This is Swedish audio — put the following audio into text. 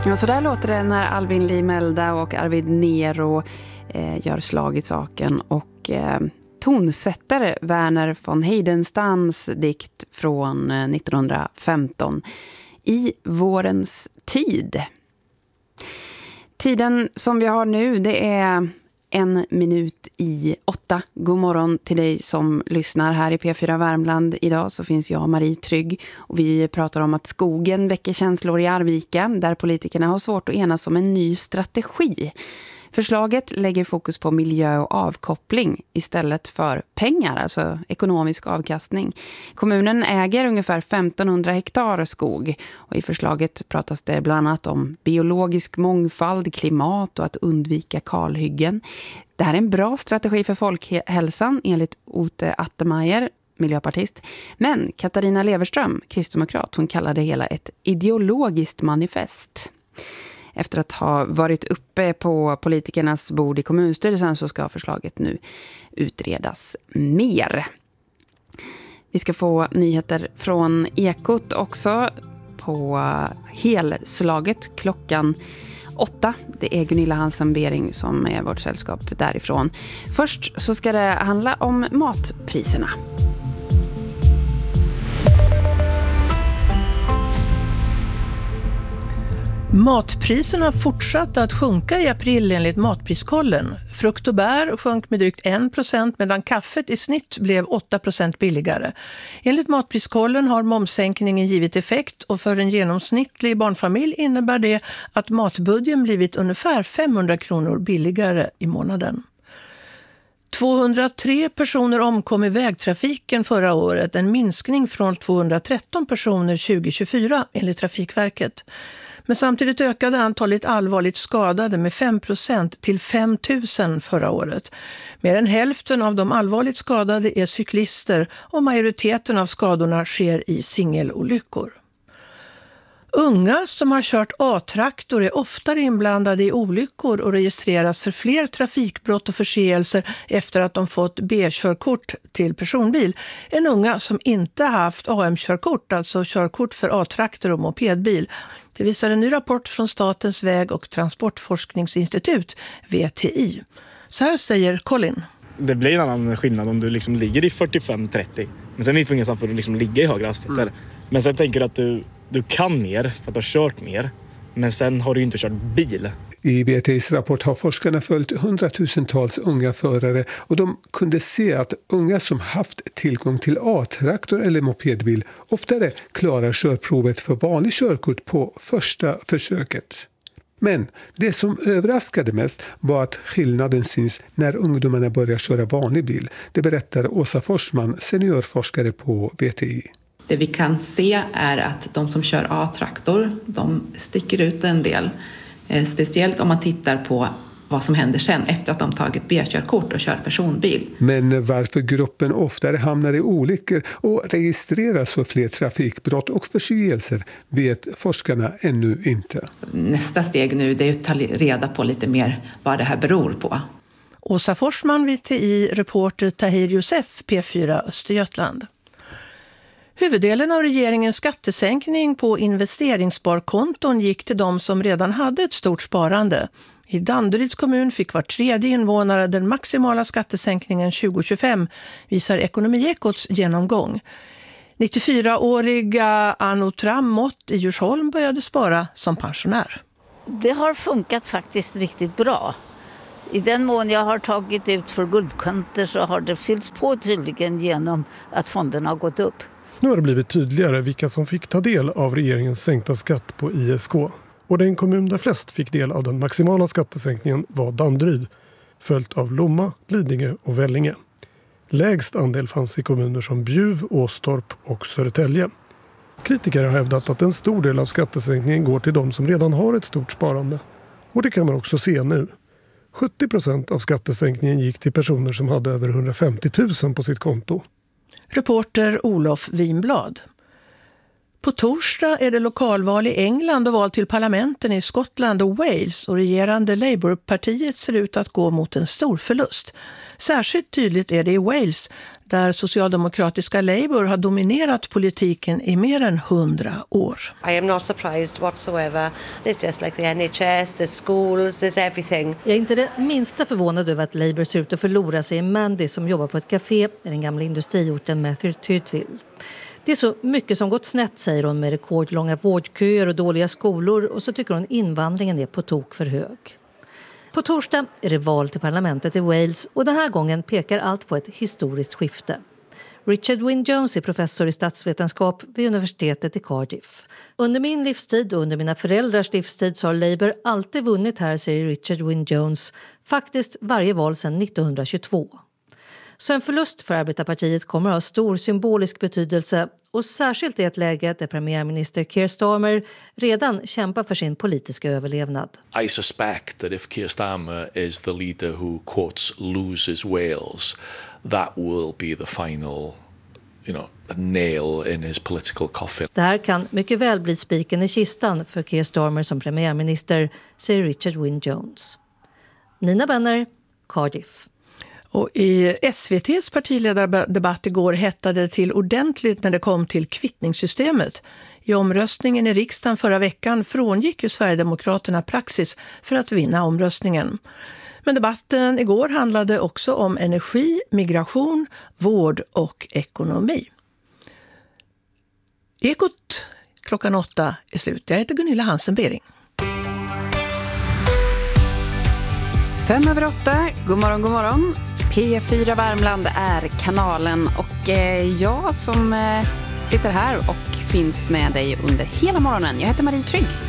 Ja, så där låter det när Albin Limelda och Arvid Nero gör slag i saken och tonsätter Verner von Heidenstams dikt från 1915 I vårens tid. Tiden som vi har nu, det är 7:01. God morgon till dig som lyssnar här i P4 Värmland. Idag så finns jag, Marie Trygg, och vi pratar om att skogen väcker känslor i Arvika, där politikerna har svårt att enas om en ny strategi. Förslaget lägger fokus på miljö och avkoppling istället för pengar, alltså ekonomisk avkastning. Kommunen äger ungefär 1500 hektar skog och i förslaget pratas det bland annat om biologisk mångfald, klimat och att undvika kalhyggen. Det här är en bra strategi för folkhälsan enligt Ute Attemeyer, miljöpartist. Men Katarina Leverström, kristdemokrat, hon kallar det hela ett ideologiskt manifest. Efter att ha varit uppe på politikernas bord i kommunstyrelsen så ska förslaget nu utredas mer. Vi ska få nyheter från Ekot också på helslaget klockan 8. Det är Gunilla Hansen-Bering som är vårt sällskap därifrån. Först så ska det handla om matpriserna. Matpriserna fortsatte att sjunka i april enligt Matpriskollen. Frukt och bär sjönk med drygt 1% medan kaffet i snitt blev 8% billigare. Enligt Matpriskollen har momssänkningen givit effekt och för en genomsnittlig barnfamilj innebär det att matbudgeten blivit ungefär 500 kronor billigare i månaden. 203 personer omkom i vägtrafiken förra året, en minskning från 213 personer 2024 enligt Trafikverket. Men samtidigt ökade antalet allvarligt skadade med 5% till 5 000 förra året. Mer än hälften av de allvarligt skadade är cyklister och majoriteten av skadorna sker i singelolyckor. Unga som har kört A-traktor är oftare inblandade i olyckor och registreras för fler trafikbrott och förseelser efter att de fått B-körkort till personbil än unga som inte haft AM-körkort, alltså körkort för A-traktor och mopedbil. Det visar en ny rapport från Statens väg- och transportforskningsinstitut, VTI. Så här säger Colin. Det blir en annan skillnad om du liksom ligger i 45-30. Men sen är det inget för att liksom ligga i högre hastigheter. Men sen tänker du att du kan mer för att du har kört mer. Men sen har du inte kört bil. I VTIs rapport har forskarna följt 100,000-tals unga förare och de kunde se att unga som haft tillgång till A-traktor eller mopedbil oftare klarar körprovet för vanlig körkort på första försöket. Men det som överraskade mest var att skillnaden syns när ungdomarna börjar köra vanlig bil. Det berättar Åsa Forsman, seniorforskare på VTI. Det vi kan se är att de som kör A-traktor, de sticker ut en del. Speciellt om man tittar på vad som händer sen efter att de tagit B-körkort och kör personbil. Men varför gruppen oftare hamnar i olyckor och registreras för fler trafikbrott och förseelser vet forskarna ännu inte. Nästa steg nu är att ta reda på lite mer vad det här beror på. Åsa Forsman, VTI, reporter Tahir Youssef, P4 Östergötland. Huvuddelen av regeringens skattesänkning på investeringssparkonton gick till de som redan hade ett stort sparande. I Danderyds kommun fick var tredje invånare den maximala skattesänkningen 2025, visar Ekonomiekots genomgång. 94-åriga Anno Trammott i Djursholm började spara som pensionär. Det har funkat faktiskt riktigt bra. I den mån jag har tagit ut för guldkanter så har det fyllts på tydligen genom att fonderna har gått upp. Nu har det blivit tydligare vilka som fick ta del av regeringens sänkta skatt på ISK. Och den kommun där flest fick del av den maximala skattesänkningen var Danderyd, följt av Lomma, Lidingö och Vellinge. Lägst andel fanns i kommuner som Bjuv, Åstorp och Södertälje. Kritiker har hävdat att en stor del av skattesänkningen går till de som redan har ett stort sparande. Och det kan man också se nu. 70% av skattesänkningen gick till personer som hade över 150 000 på sitt konto. Reporter Olof Winblad. På torsdag är det lokalval i England och val till parlamenten i Skottland och Wales, och regerande Labourpartiet ser ut att gå mot en stor förlust. Särskilt tydligt är det i Wales, där socialdemokratiska Labour har dominerat politiken i mer än 100 år. I am not surprised whatsoever. There's just like the NHS, there's schools, there's everything. Jag är inte det minsta förvånad över att Labour ser ut att förlora sig i Mandy som jobbar på ett café i den gamla industriorten Mathertoothville. Det är så mycket som gått snett, säger hon, med rekordlånga vårdköer och dåliga skolor, och så tycker hon invandringen är på tok för hög. På torsdag är det val till parlamentet i Wales och den här gången pekar allt på ett historiskt skifte. Richard Wynne-Jones är professor i statsvetenskap vid universitetet i Cardiff. Under min livstid och under mina föräldrars livstid så har Labour alltid vunnit här, säger Richard Wynne-Jones, faktiskt varje val sedan 1922. Så en förlust för Arbetarpartiet kommer att ha stor symbolisk betydelse, och särskilt i ett läge där premiärminister Keir Starmer redan kämpar för sin politiska överlevnad. I suspect that if Keir Starmer is the leader who quotes loses Wales, that will be the final, nail in his political coffin. Det här kan mycket väl bli spiken i kistan för Keir Starmer som premiärminister, säger Richard Wynne-Jones. Nina Benner, Cardiff. Och i SVT:s partiledardebatt igår hettade det till ordentligt när det kom till kvittningssystemet. I omröstningen i riksdagen förra veckan frångick ju Sverigedemokraterna praxis för att vinna omröstningen. Men debatten igår handlade också om energi, migration, vård och ekonomi. Ekot klockan 8 är slut. Jag heter Gunilla Hansen-Bering. 7:05. God morgon, god morgon. P4 Värmland är kanalen och jag som sitter här och finns med dig under hela morgonen. Jag heter Marie Trygg.